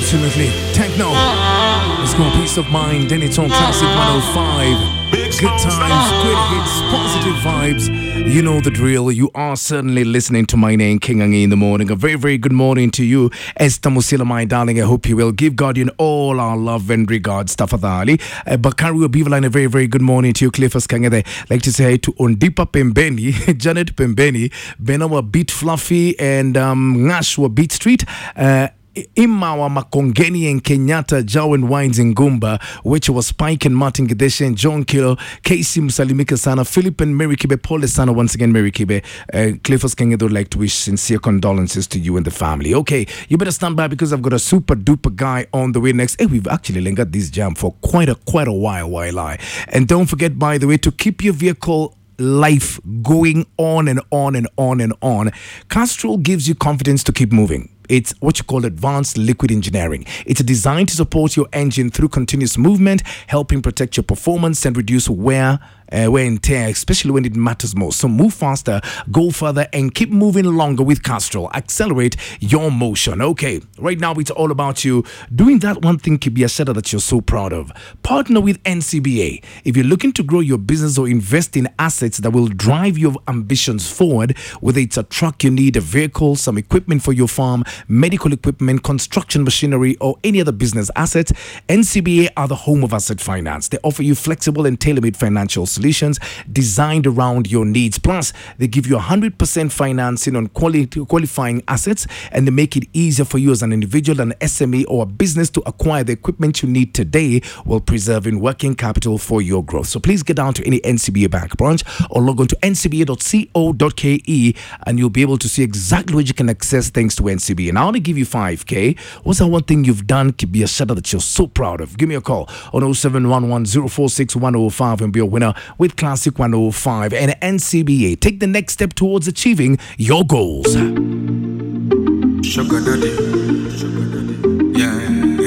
Absolutely. Techno. It's called Peace of Mind. Then it's on Classic 105. Good times, good hits, positive vibes. You know the drill. You are certainly listening to my name, King Angi, in the morning. A very, very good morning to you. Esther Musila, my darling. I hope you will. Give Guardian all our love and regards. Tafadhali. Bakari Bivaline, a very, very good morning to you. Clifford Kangede. Like to say hi to Ondipa Pembeni, Janet Pembeni, Benawa Beat Fluffy, and Ngashwa Beat Street. Imawa Makongeni and Kenyatta, Jawan Wines in Gumba, which was Spike and Martin Gadesha and John Kilo, Casey Musalimika Sana, Philip and Mary Kibe, Paul Sana, once again, Mary Kibe. Clifford Kenge would like to wish sincere condolences to you and the family. Okay, you better stand by because I've got a super duper guy on the way next. Hey, we've actually lingered this jam for quite a while. And don't forget, by the way, to keep your vehicle life going on and on and on and on, Castrol gives you confidence to keep moving. It's what you call advanced liquid engineering. It's designed to support your engine through continuous movement, helping protect your performance and reduce wear and tear, especially when it matters most. So move faster, go further, and keep moving longer with Castrol. Accelerate your motion. Okay, right now it's all about you doing that one thing, Kibiashada, that you're so proud of. Partner with NCBA. If you're looking to grow your business or invest in assets that will drive your ambitions forward, whether it's a truck you need, a vehicle, some equipment for your farm, medical equipment, construction machinery, or any other business assets, NCBA are the home of asset finance. They offer you flexible and tailor-made financial solutions designed around your needs. Plus, they give you 100% financing on qualifying assets, and they make it easier for you as an individual, an SME, or a business to acquire the equipment you need today while preserving working capital for your growth. So please get down to any NCBA bank branch or log on to ncba.co.ke and you'll be able to see exactly what you can access thanks to NCBA. And I want to give you 5K. What's that one thing you've done, Kibiashada, that you're so proud of? Give me a call on 0711 046 105 and be a winner with Classic 105 and NCBA. Take the next step towards achieving your goals. Sugar daddy. Yeah.